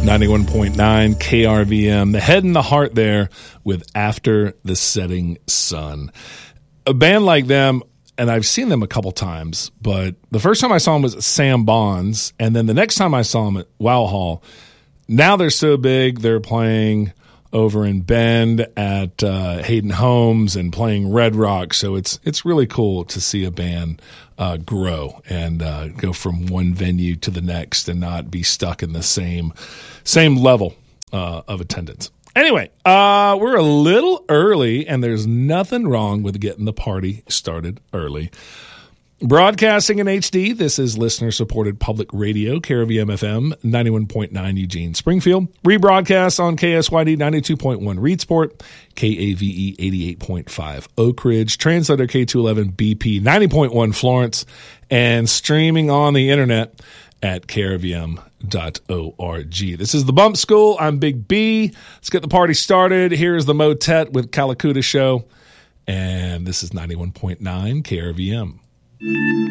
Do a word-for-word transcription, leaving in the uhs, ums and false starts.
ninety-one point nine K R V M, the head and the heart there with After the Setting Sun. A band like them, and I've seen them a couple times, but the first time I saw them was at Sam Bonds, and then the next time I saw them at Wow Hall. Now they're so big, they're playing over in Bend at uh, Hayden Homes and playing Red Rock, so it's it's really cool to see a band uh, grow and uh, go from one venue to the next and not be stuck in the same same level uh, of attendance. Anyway, uh, we're a little early, and there's nothing wrong with getting the party started early. Broadcasting in H D, this is listener-supported public radio, K R V M F M, ninety-one point nine Eugene, Springfield. Rebroadcast on K S Y D ninety-two point one Reedsport, K A V E eighty-eight point five Oak Ridge, translator K two eleven B P ninety point one Florence, and streaming on the internet at K R V M dot org. This is the Bump School. I'm Big B. Let's get the party started. Here's the Motet with Calicuta Show, and this is ninety-one point nine K R V M.